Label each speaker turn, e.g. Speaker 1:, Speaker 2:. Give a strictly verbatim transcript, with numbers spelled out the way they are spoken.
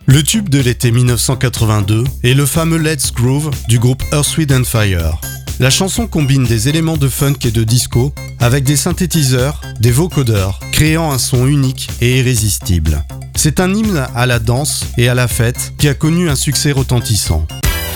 Speaker 1: Le tube de l'été mille neuf cent quatre-vingt-deux est le fameux Let's Groove du groupe Earth, Wind and Fire. La chanson combine des éléments de funk et de disco avec des synthétiseurs, des vocodeurs, créant un son unique et irrésistible. C'est un hymne à la danse et à la fête qui a connu un succès retentissant.